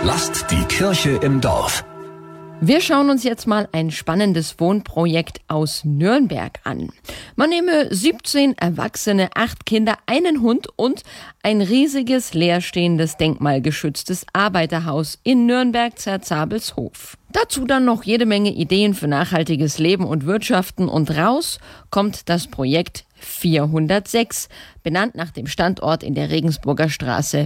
Lasst die Kirche im Dorf. Wir schauen uns jetzt mal ein spannendes Wohnprojekt aus Nürnberg an. Man nehme 17 Erwachsene, 8 Kinder, einen Hund und ein riesiges leerstehendes denkmalgeschütztes Arbeiterhaus in Nürnberg-Zerzabelshof. Dazu dann noch jede Menge Ideen für nachhaltiges Leben und Wirtschaften und raus kommt das Projekt 406, benannt nach dem Standort in der Regensburger Straße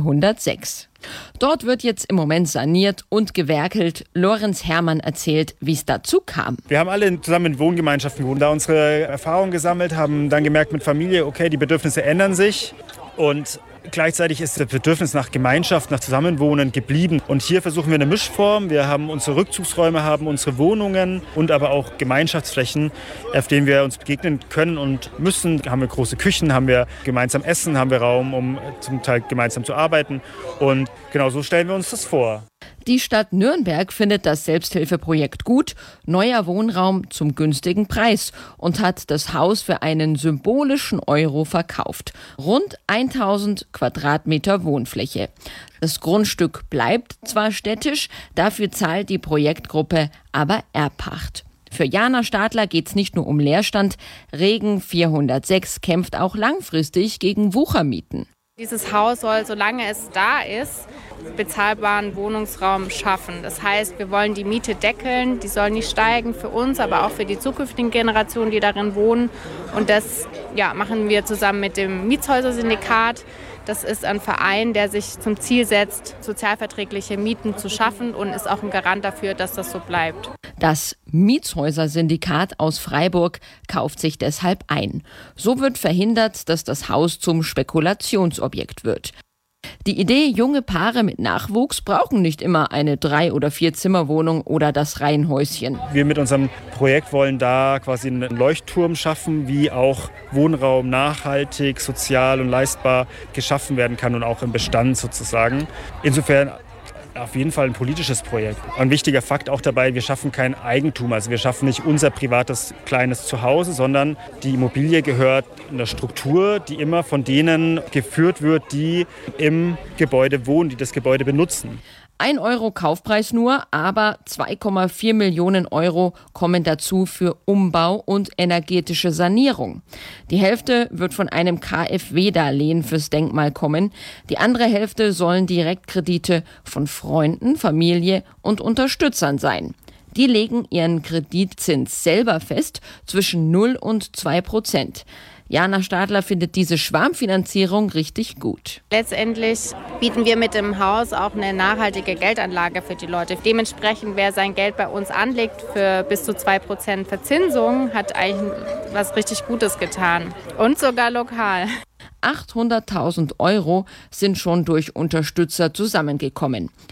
406. Dort wird jetzt im Moment saniert und gewerkelt. Lorenz Herrmann erzählt, wie es dazu kam. Wir haben alle zusammen in Wohngemeinschaften gewohnt, da unsere Erfahrungen gesammelt, haben dann gemerkt mit Familie, okay, die Bedürfnisse ändern sich und gleichzeitig ist das Bedürfnis nach Gemeinschaft, nach Zusammenwohnen geblieben. Und hier versuchen wir eine Mischform. Wir haben unsere Rückzugsräume, haben unsere Wohnungen und aber auch Gemeinschaftsflächen, auf denen wir uns begegnen können und müssen. Haben wir große Küchen, haben wir gemeinsam Essen, haben wir Raum, um zum Teil gemeinsam zu arbeiten. Und genau so stellen wir uns das vor. Die Stadt Nürnberg findet das Selbsthilfeprojekt gut, neuer Wohnraum zum günstigen Preis und hat das Haus für einen symbolischen Euro verkauft. Rund 1000 Quadratmeter Wohnfläche. Das Grundstück bleibt zwar städtisch, dafür zahlt die Projektgruppe aber Erbpacht. Für Jana Stadler geht es nicht nur um Leerstand. Regen 406 kämpft auch langfristig gegen Wuchermieten. Dieses Haus soll, solange es da ist, bezahlbaren Wohnungsraum schaffen. Das heißt, wir wollen die Miete deckeln, die soll nicht steigen für uns, aber auch für die zukünftigen Generationen, die darin wohnen. Und das machen wir zusammen mit dem Mietshäuser-Syndikat. Das ist ein Verein, der sich zum Ziel setzt, sozialverträgliche Mieten zu schaffen und ist auch ein Garant dafür, dass das so bleibt. Das Mietshäuser-Syndikat aus Freiburg kauft sich deshalb ein. So wird verhindert, dass das Haus zum Spekulationsobjekt wird. Die Idee, junge Paare mit Nachwuchs brauchen nicht immer eine 3- oder 4-Zimmer-Wohnung oder das Reihenhäuschen. Wir mit unserem Projekt wollen da quasi einen Leuchtturm schaffen, wie auch Wohnraum nachhaltig, sozial und leistbar geschaffen werden kann und auch im Bestand sozusagen. Insofern auf jeden Fall ein politisches Projekt. Ein wichtiger Fakt auch dabei, wir schaffen kein Eigentum. Also wir schaffen nicht unser privates kleines Zuhause, sondern die Immobilie gehört einer Struktur, die immer von denen geführt wird, die im Gebäude wohnen, die das Gebäude benutzen. 1 Euro Kaufpreis nur, aber 2,4 Millionen Euro kommen dazu für Umbau und energetische Sanierung. Die Hälfte wird von einem KfW-Darlehen fürs Denkmal kommen. Die andere Hälfte sollen Direktkredite von Freunden, Familie und Unterstützern sein. Die legen ihren Kreditzins selber fest, zwischen 0 und 2%. Jana Stadler findet diese Schwarmfinanzierung richtig gut. Letztendlich bieten wir mit dem Haus auch eine nachhaltige Geldanlage für die Leute. Dementsprechend, wer sein Geld bei uns anlegt für bis zu 2% Verzinsung, hat eigentlich was richtig Gutes getan. Und sogar lokal. 800.000 Euro sind schon durch Unterstützer zusammengekommen.